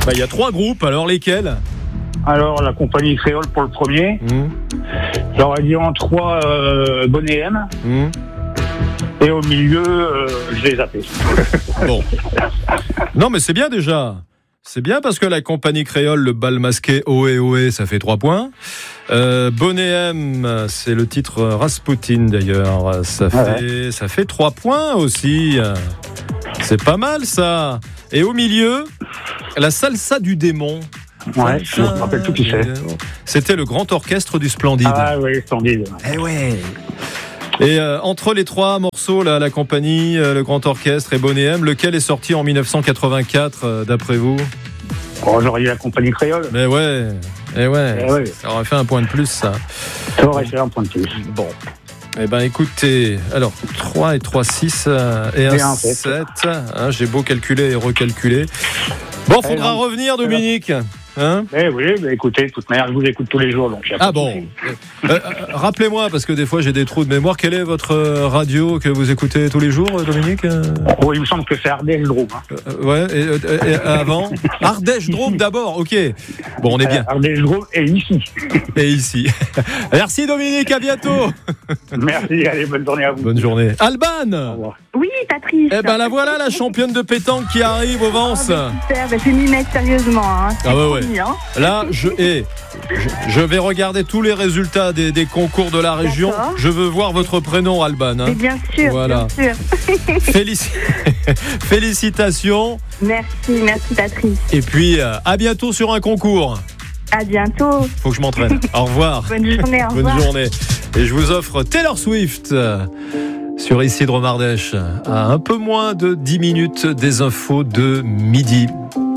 Il y a 3 groupes, alors lesquels? Alors, la compagnie créole pour le premier. J'aurais dit en 3 Bonnet M. Et au milieu, je l'ai zappé. Bon. Non, mais c'est bien déjà. C'est bien parce que la compagnie créole, le bal masqué Ohé Ohé, ça fait 3 points. Bonnet M, c'est le titre Rasputin d'ailleurs. Ça fait 3 points aussi. C'est pas mal ça. Et au milieu, la salsa du démon. Ouais, je me rappelle tout qui c'est. C'était le grand orchestre du Splendide. Ah oui, Splendide. Eh ouais. Et entre les 3 morceaux, là, la compagnie, le grand orchestre et Bonnet M, lequel est sorti en 1984 d'après vous? J'aurais dit la compagnie créole. Mais ouais. Ça aurait fait un point de plus, ça. Ça aurait fait un point de plus. Bon. Eh ben écoutez, alors 3 et 3, 6 et 1, 7. J'ai beau calculer et recalculer. Bon, faudra revenir, Dominique. Hein? Oui, écoutez, de toute manière, je vous écoute tous les jours. Donc bon. Rappelez-moi, parce que des fois j'ai des trous de mémoire, quelle est votre radio que vous écoutez tous les jours, Dominique? Il me semble que c'est Ardèche Drôme. Et avant Ardèche Drôme d'abord, ok. Bon, on est bien. Ardèche Drôme et ici. Merci Dominique, à bientôt. Merci, allez, bonne journée à vous. Bonne journée. Alban. Au revoir. Oui, Patrice. Eh ben la voilà, la championne de pétanque qui arrive au Vence. Super, je vais m'y mettre sérieusement. Ouais. Là, je vais regarder tous les résultats des concours de la région. D'accord. Je veux voir votre prénom, Alban. Mais bien sûr, voilà. Bien sûr. Félicitations. Merci Patrice. Et puis, à bientôt sur un concours. À bientôt. Faut que je m'entraîne. Au revoir. Bonne journée, au revoir. Bonne journée. Et je vous offre Taylor Swift sur Isidre Mardèche à un peu moins de 10 minutes des infos de midi.